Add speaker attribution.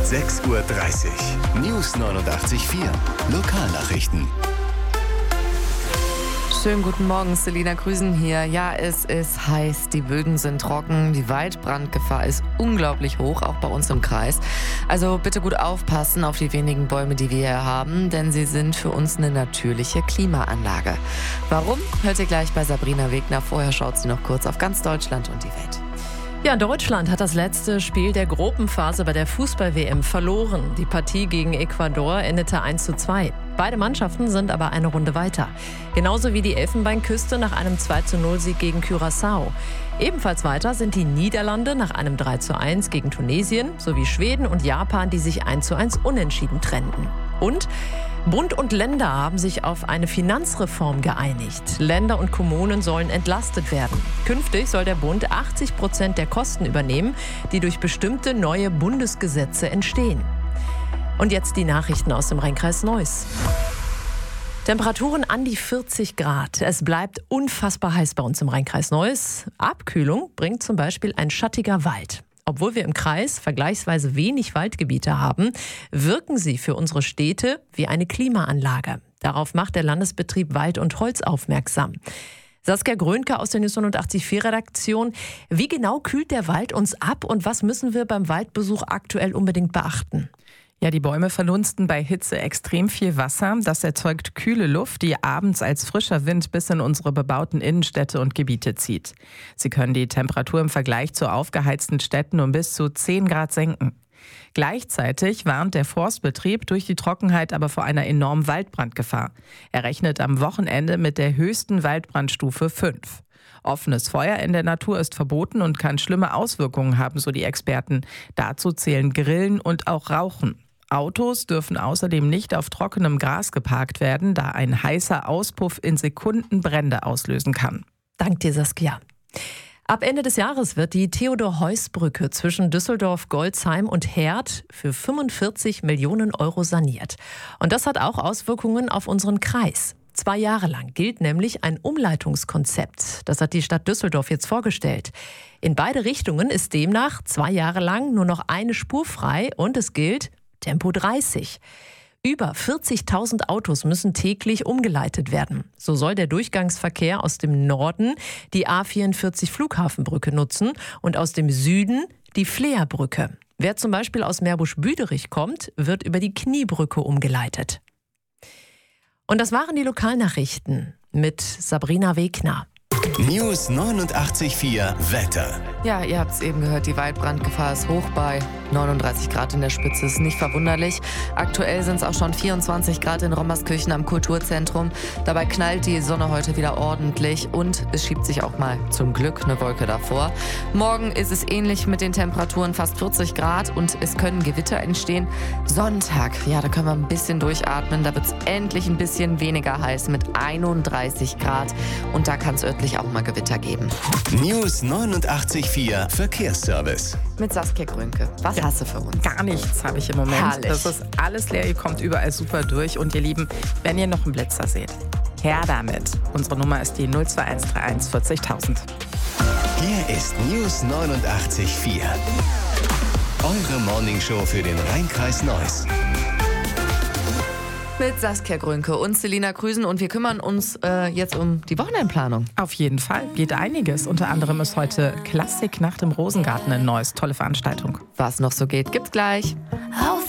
Speaker 1: 6:30 Uhr. News 89.4. Lokalnachrichten.
Speaker 2: Schönen guten Morgen, Selina Krüsen hier. Ja, es ist heiß, die Böden sind trocken, die Waldbrandgefahr ist unglaublich hoch, auch bei uns im Kreis. Also bitte gut aufpassen auf die wenigen Bäume, die wir hier haben, denn sie sind für uns eine natürliche Klimaanlage. Warum? Hört ihr gleich bei Sabrina Wegner. Vorher schaut sie noch kurz auf ganz Deutschland und die Welt.
Speaker 3: Ja, Deutschland hat das letzte Spiel der Gruppenphase bei der Fußball-WM verloren. Die Partie gegen Ecuador endete 1:2. Beide Mannschaften sind aber eine Runde weiter. Genauso wie die Elfenbeinküste nach einem 2:0-Sieg gegen Curaçao. Ebenfalls weiter sind die Niederlande nach einem 3:1 gegen Tunesien sowie Schweden und Japan, die sich 1:1 unentschieden trennten. Und Bund und Länder haben sich auf eine Finanzreform geeinigt. Länder und Kommunen sollen entlastet werden. Künftig soll der Bund 80% der Kosten übernehmen, die durch bestimmte neue Bundesgesetze entstehen. Und jetzt die Nachrichten aus dem Rheinkreis Neuss. Temperaturen an die 40 Grad. Es bleibt unfassbar heiß bei uns im Rheinkreis Neuss. Abkühlung bringt zum Beispiel ein schattiger Wald. Obwohl wir im Kreis vergleichsweise wenig Waldgebiete haben, wirken sie für unsere Städte wie eine Klimaanlage. Darauf macht der Landesbetrieb Wald und Holz aufmerksam. Saskia Grönke aus der News 89.4 Redaktion. Wie genau kühlt der Wald uns ab und was müssen wir beim Waldbesuch aktuell unbedingt beachten?
Speaker 4: Ja, die Bäume verdunsten bei Hitze extrem viel Wasser. Das erzeugt kühle Luft, die abends als frischer Wind bis in unsere bebauten Innenstädte und Gebiete zieht. Sie können die Temperatur im Vergleich zu aufgeheizten Städten um bis zu 10 Grad senken. Gleichzeitig warnt der Forstbetrieb durch die Trockenheit aber vor einer enormen Waldbrandgefahr. Er rechnet am Wochenende mit der höchsten Waldbrandstufe 5. Offenes Feuer in der Natur ist verboten und kann schlimme Auswirkungen haben, so die Experten. Dazu zählen Grillen und auch Rauchen. Autos dürfen außerdem nicht auf trockenem Gras geparkt werden, da ein heißer Auspuff in Sekunden Brände auslösen kann.
Speaker 3: Dank dir, Saskia. Ab Ende des Jahres wird die Theodor-Heuss-Brücke zwischen Düsseldorf, Golzheim und Herd für 45 Millionen Euro saniert. Und das hat auch Auswirkungen auf unseren Kreis. 2 Jahre lang gilt nämlich ein Umleitungskonzept. Das hat die Stadt Düsseldorf jetzt vorgestellt. In beide Richtungen ist demnach 2 Jahre lang nur noch eine Spur frei und es gilt Tempo 30. Über 40.000 Autos müssen täglich umgeleitet werden. So soll der Durchgangsverkehr aus dem Norden die A44 Flughafenbrücke nutzen und aus dem Süden die Fleerbrücke. Wer zum Beispiel aus Meerbusch-Büderich kommt, wird über die Kniebrücke umgeleitet. Und das waren die Lokalnachrichten mit Sabrina Wegner.
Speaker 1: News 89.4 Wetter.
Speaker 2: Ja, ihr habt es eben gehört, die Waldbrandgefahr ist hoch bei 39 Grad in der Spitze. Ist nicht verwunderlich. Aktuell sind es auch schon 24 Grad in Rommerskirchen am Kulturzentrum. Dabei knallt die Sonne heute wieder ordentlich und es schiebt sich auch mal zum Glück eine Wolke davor. Morgen ist es ähnlich mit den Temperaturen, fast 40 Grad und es können Gewitter entstehen. Sonntag, ja, da können wir ein bisschen durchatmen. Da wird es endlich ein bisschen weniger heiß mit 31 Grad und da kann es örtlich auch mal Gewitter geben.
Speaker 1: News 89.4 Verkehrsservice.
Speaker 2: Mit Saskia Grönke. Was hast du für uns?
Speaker 4: Gar nichts habe ich im Moment.
Speaker 2: Herrlich.
Speaker 4: Das ist alles leer, ihr kommt überall super durch. Und ihr Lieben, wenn ihr noch einen Blitzer seht, her damit. Unsere Nummer ist die 02131 40.000.
Speaker 1: Hier ist News 89.4. Eure Morningshow für den Rheinkreis Neuss.
Speaker 2: Mit Saskia Grönke und Selina Krüsen und wir kümmern uns jetzt um die Wochenendplanung.
Speaker 4: Auf jeden Fall geht einiges. Unter anderem ist heute Klassiknacht im Rosengarten in Neuss. Tolle Veranstaltung.
Speaker 2: Was noch so geht, gibt's gleich.
Speaker 5: Auf